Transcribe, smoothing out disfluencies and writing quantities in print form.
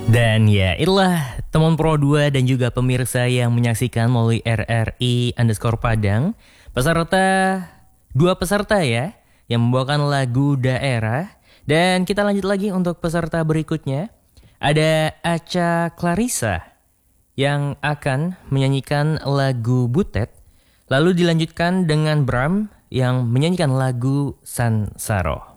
Dan ya, itulah teman Pro 2 dan juga pemirsa yang menyaksikan melalui RRI_Padang. Dua peserta ya, yang membawakan lagu daerah. Dan kita lanjut lagi untuk peserta berikutnya. Ada Acha Clarissa yang akan menyanyikan lagu Butet. Lalu dilanjutkan dengan Bram yang menyanyikan lagu Sansaro.